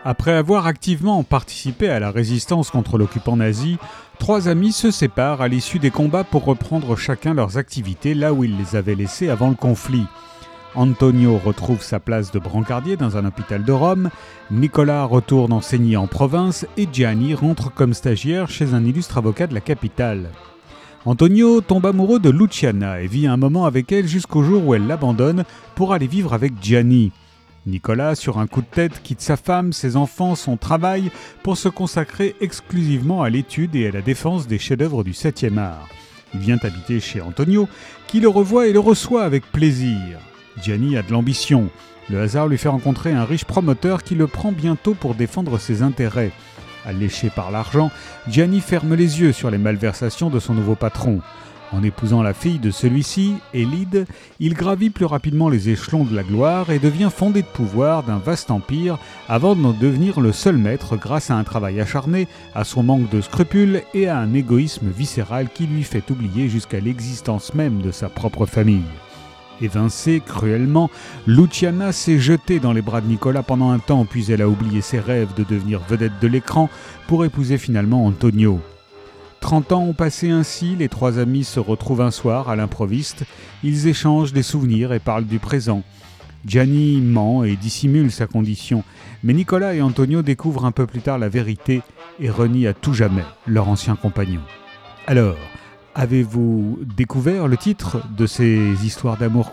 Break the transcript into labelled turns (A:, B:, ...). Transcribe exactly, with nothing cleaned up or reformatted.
A: Après avoir activement participé à la résistance contre l'occupant nazi, trois amis se séparent à l'issue des combats pour reprendre chacun leurs activités là où ils les avaient laissées avant le conflit. Antonio retrouve sa place de brancardier dans un hôpital de Rome, Nicolas retourne enseigner en province et Gianni rentre comme stagiaire chez un illustre avocat de la capitale. Antonio tombe amoureux de Luciana et vit un moment avec elle jusqu'au jour où elle l'abandonne pour aller vivre avec Gianni. Nicolas, sur un coup de tête, quitte sa femme, ses enfants, son travail pour se consacrer exclusivement à l'étude et à la défense des chefs-d'œuvre du septième art. Il vient habiter chez Antonio, qui le revoit et le reçoit avec plaisir. Gianni a de l'ambition. Le hasard lui fait rencontrer un riche promoteur qui le prend bientôt pour défendre ses intérêts. Alléché par l'argent, Gianni ferme les yeux sur les malversations de son nouveau patron. En épousant la fille de celui-ci, Élide, il gravit plus rapidement les échelons de la gloire et devient fondé de pouvoir d'un vaste empire avant d'en devenir le seul maître grâce à un travail acharné, à son manque de scrupules et à un égoïsme viscéral qui lui fait oublier jusqu'à l'existence même de sa propre famille. Évincée cruellement, Luciana s'est jetée dans les bras de Nicolas pendant un temps, puis elle a oublié ses rêves de devenir vedette de l'écran pour épouser finalement Antonio. Trente ans ont passé ainsi, les trois amis se retrouvent un soir à l'improviste, ils échangent des souvenirs et parlent du présent. Gianni ment et dissimule sa condition, mais Nicolas et Antonio découvrent un peu plus tard la vérité et renient à tout jamais leur ancien compagnon. Alors, avez-vous découvert le titre de ces histoires d'amour croisées ?